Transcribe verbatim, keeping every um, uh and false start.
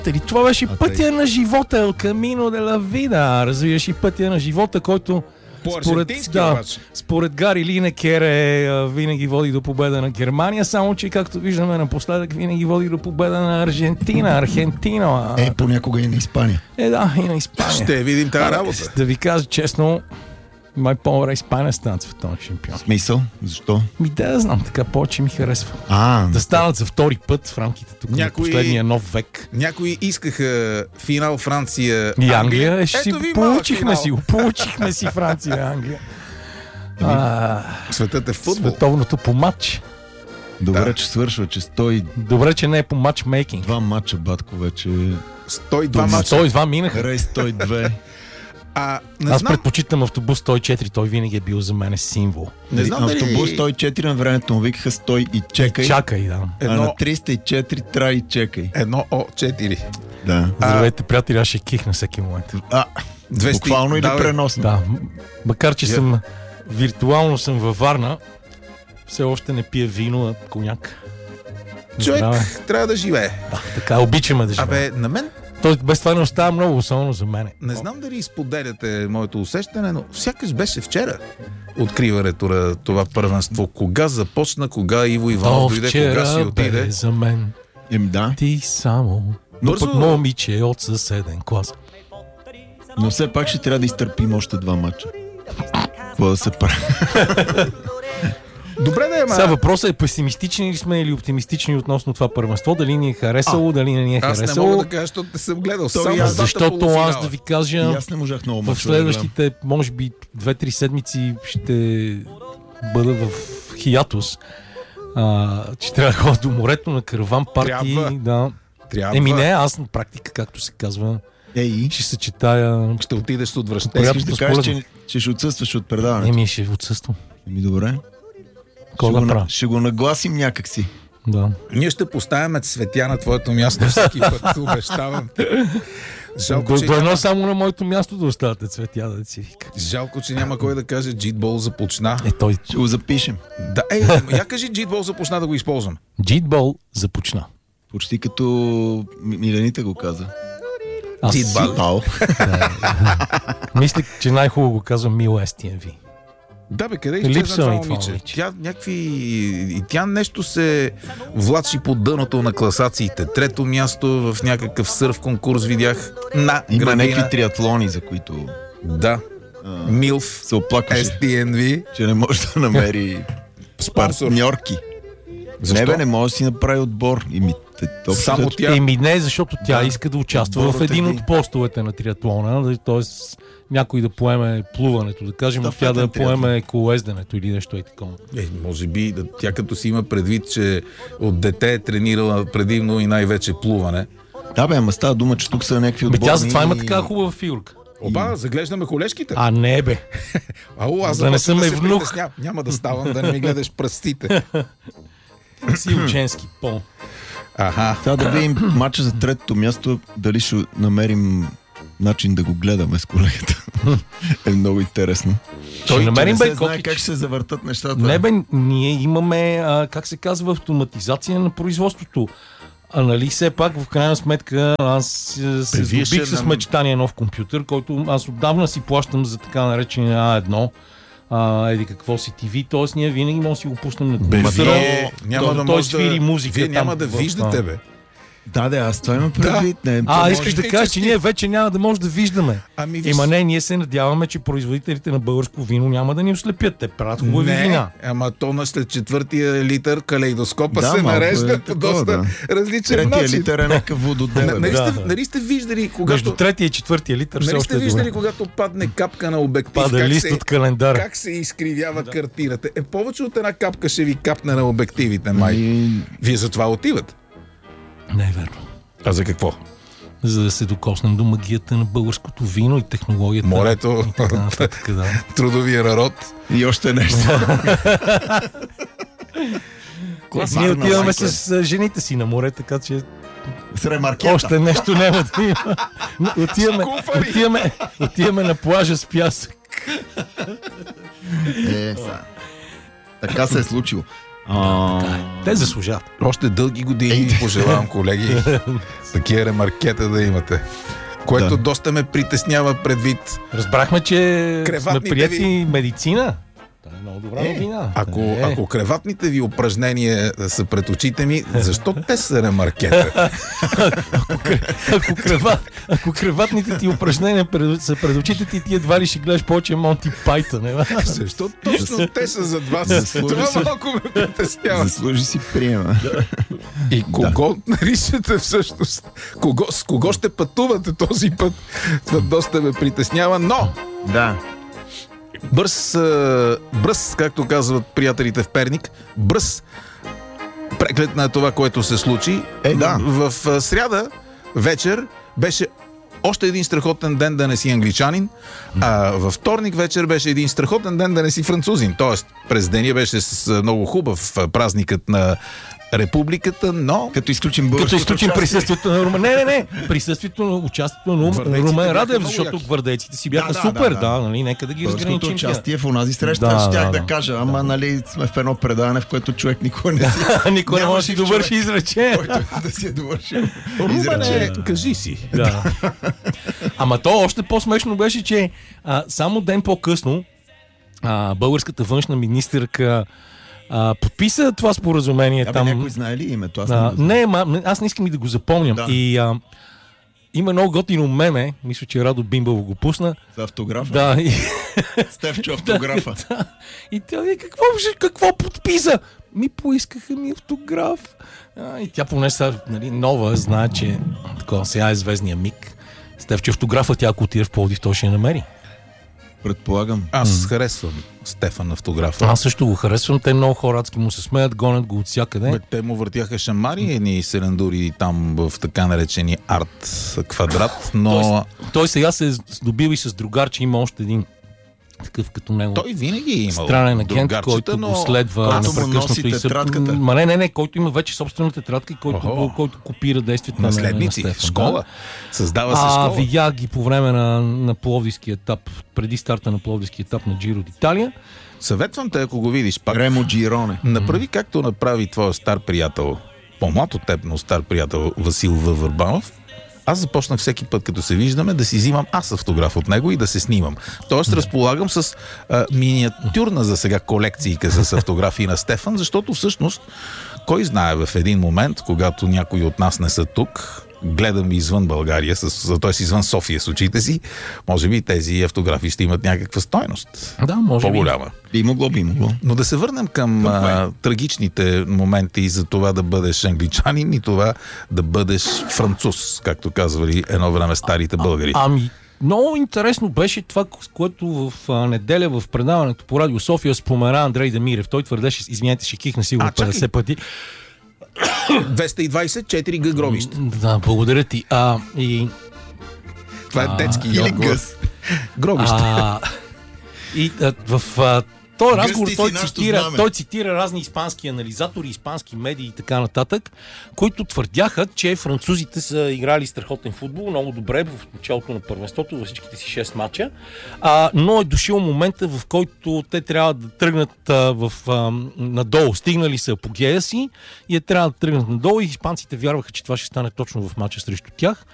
приятели, това беше а пътя тъй. на живота, El Camino de la Vida, разбираш, и пътя на живота, който според, да, според Гари Линекер е, винаги води до победа на Германия, само че, както виждаме напоследък, винаги води до победа на Аржентина, Аргентина. Е, понякога и на Испания. Е, да, и на Испания. Ще видим тази работа. Да ви кажа честно, май по-добре Испания стана световен шампион. Смисъл? Защо? Ми да, знам, така повече ми харесва. А, Да станат за втори път в рамките тук Някои- на последния нов век. Някои искаха финал Франция И Англия, е, ще си Ето ви малък получихме финал. си, го, получихме си Франция и Англия. А, Светът е футбол. световното по матч. добре, Да. че свършва, че сто и Добре, че не е по матчмейкинг. два матча, батко, вече. сто и два Дома. мача. сто и два минаха. Рей сто и две. А, не Аз знам, предпочитам автобус сто и четири, той винаги е бил за мен символ. не знам дали... Автобус сто и четири на времето му викаха стой и чекай. Чакай, да. А на Едно, триста и четири трай и чекай. едно О четири. Да. Здравейте, приятели, аз ще кихна всеки момент. А, двеста буквално или да, бе. преносно? Да, м- макар че Я- съм виртуално съм във Варна, все още не пия вино, а коняк. Човек Здраве. трябва да живее. Да, така, обичаме да живеем. Абе, на мен Той без това не остава много, особено за мене. не знам дали споделяте моето усещане, но сякаш беше вчера откриването на това първенство. Кога започна, кога Иво Иванов То дойде, кога си вчера отиде. бе за мен Им да. ти само, но Бързо. пък момиче от съседен клас. Но все пак ще трябва да изтърпим още два матча. Какво да се прави? Добре да е, ма. Сега въпросът е песимистични ли сме или оптимистични относно това първенство, дали ни е харесало, дали не ни е Аз не харесало. мога да кажа, защото не съм гледал. То Само и аз, двата Защото полуфинала. аз да ви И кажа, аз не можах много в мачове да гледам. следващите, може би, две-три седмици ще бъда в хиатус. А, че трябва да ходя до морето на караван парти. Трябва. Да. Трябва. Еми не, аз на практика, както се казва, Ей, ще съчетая. Ще отидеш с отвръщение. Приятно. искаш да според кажеш, мен. че, че ще отсъстваш от предаването. Еми ще отсъствам. Еми добре. Какво Ще да го, на- правя? ще го нагласим някакси. Да. Ние ще поставяме цветя на твоето място всеки път, обещавам. Жалко, До, че до едно няма, само на моето място да оставате цветя, да си вика. жалко, че няма кой да каже джитбол започна. Е, той Ще го запишем. Да, ей, я кажи джитбол започна да го използвам. джитбол започна. Почти като М- Милените го каза. Аз Джитбол. Пау. мисля, че най-хубаво го казвам Мил Ес Ти Ен Ви. Да бе, къде Липсва изчезна това ми това момиче? момиче. Тя някакви... И тя нещо се влачи по дъното на класациите. Трето място в някакъв сърф конкурс видях на Има градина. някакви триатлони, за които Да. а, Милф, се оплакваше, Ес Ти Ен Ви, че не може да намери спонсор. партньорки. Защо? Не бе, не може да си направи отбор. И ми, те, общо Само взето- тя. Еми не, защото тя Да. иска да участва Отборът в един е от един. постовете на триатлона, т.е. някой да поеме плуването, да кажем, а тя да Щафетен поеме колоезденето или нещо е такова. Е, може би, да, тя като си има предвид, че от дете е тренирала предимно и най-вече плуване. Да бе, ама става дума, че тук са някакви Ме отборни... тя затова има така хубава фигурка. Оба, заглеждаме колежките. А не бе. Ало, аз да не започвам съм се евнух. притеснявам. Няма да ставам, да не ми гледаш пръстите. Си ученски пол. Аха. Сега да видим матча за третото място, дали ще намерим начин да го гледаме с колегата. Е много интересно. Ще Той, намерим, че не бе, се знае Кокич. как ще се завъртат нещата. Не бе, ние имаме, а, как се казва, автоматизация на производството. А нали все пак, в крайна сметка, аз а, се Бе, вие здобих ще с нам- мечтания нов компютър, който аз отдавна си плащам за така наречения А едно. А, еди какво си Ти Ви, т.е. ние винаги можем да си го пуснем на Бе, компютъра. вие няма той- да той може свири да... музика Вие там няма да в- виждате, бе. Да, да, аз това имам предвид. Не, А, може- искаш да ти кажеш, че честит. ние вече няма да може да виждаме. Ами, виж... Има не, ние се надяваме, че производителите на българско вино няма да ни ослепят. Те правят хубави Не, вина. ама то на след четвъртия литър калейдоскопа Да, се малко нарежда е по такова, доста да. различен Третия начин. литър е някакъв вододел. Нали, Да, сте, да. нали сте виждали, Между когато... третия и четвъртия литър все Нали още сте е виждали, добре. когато падне капка на обектив, Пада как лист се, от календара. как се изкривява да. картината? Е, повече от една капка ще ви капне на обективите, май. И... Вие за това отивате. Не е верно. А за какво? За да се докоснем до магията на българското вино и технологията. Морето, И така нататък, да. трудовия народ. и още нещо. Ние отиваме с а, жените си на море, така че С ремаркета. още нещо няма да има. Отиваме, куфари. отиваме, отиваме на плажа с пясък. Е, са. Така се е случило. Да, така е. Те заслужават. Още дълги години ви пожелавам, колеги, такива ремаркета да имате. Което да. доста ме притеснява предвид. Разбрахме, че сме прияти ви... медицина. Това е много добра е, новина. Ако, е. ако креватните ви упражнения са пред очите ми, защо те са ремаркета? ако, ако, креват, ако креватните ти упражнения пред, са пред очите ти, ти едва ли ще гледаш повече Монти Пайтън. Защо точно те са зад вас? Това малко ме притеснява. Заслужи си приема. И кого да. наричате всъщност? Кого, с кого ще пътувате този път? Това доста ме притеснява, но... Да. Бърз, бърз, както казват приятелите в Перник, бърз преглед на това, което се случи. Е, да. В сряда вечер беше още един страхотен ден да не си англичанин, а във вторник вечер беше един страхотен ден да не си французин. Тоест, през деня беше с много хубав празникът на републиката, но... Като изключим Като изключим присъствието на Румен... Не, не, не! Присъствието на участието на Румен Радев, защото гвардейците си бяха да, супер, да, да, да, нали, нека да ги разграничим. Българското участие в онази среща, да, щях да, да, да кажа, ама да. нали сме в едно предаване, в което човек никога не си... никога не може да си довърши изречение. Който да си е довършил изречение. Кажи си. Да. Ама то още по-смешно беше, че а, само ден по-късно а, българската външна министърка А, подписа това споразумение. Абе, там. Някой знае ли името? Аз а, не, ма, аз не искам и да го запомням. Да. И а, има много готино меме, мисля, че Радо Бимбало го пусна. За автографа? Да. И... Стефчо автографа. Да, да. И тя ви, какво, какво подписа? Ми поискаха ми автограф. А, и тя понеса, нали, нова, знае, че такова сега е звездния миг. Стефчо автографа, тя ако отиде в Пловдив, той ще я намери. Предполагам. Аз mm. харесвам Стефан автографа. Аз също го харесвам. Те много хорадски му се смеят, гонят го от всякъде. Бе, те му въртяха шамари едни селендури там в така наречени арт квадрат, но... Той, той сега се здобил и с другар, че има още един такъв като него. Той винаги е имал странен агент, който но... го следва непрекъснато и съп... Ма не, не, не, който има вече собствена тетрадка, който, който копира действията наследници, на, на Стефан. Школа. Да? Създава се школа. А, видях ги по време на, на пловдивски етап, преди старта на пловдивски етап на Джиро d'Italia. Съветвам те, ако го видиш пак. Ремо Джироне. Направи както направи твоя стар приятел, по-млад от теб, но стар приятел Васил В. Върбанов. Аз започнах всеки път, като се виждаме, да си взимам аз автограф от него и да се снимам. Тоест, разполагам с а, миниатюрна за сега колекцийка с автографии на Стефан, защото всъщност, кой знае в един момент, когато някои от нас не са тук, гледам извън България, с, т.е. извън София с очите си, може би тези автографи ще имат някаква стойност. Да, може по-голяма. Би могло, би могло. Но да се върнем към а, трагичните моменти за това да бъдеш англичанин и това да бъдеш француз, както казвали едно време старите българи. А, ами, много интересно беше това, което в а, неделя в предаването по Радио София спомена Андрей Демирев. Той твърдеше, извинете, ще кихна сигурно петдесет пъти. двеста и двадесет и четири г гробища. Да, благодаря ти. А, и... Това е детски или гъс. Гробища. А, и а, в а, този разговор той цитира, той цитира разни испански анализатори, испански медии и така нататък, които твърдяха, че французите са играли страхотен футбол, много добре в началото на първенството, във всичките си шест мача, а, но е дошъл момента, в който те трябва да тръгнат а, в, а, надолу. Стигнали са апогея си и е трябва да тръгнат надолу и испанците вярваха, че това ще стане точно в мача срещу тях.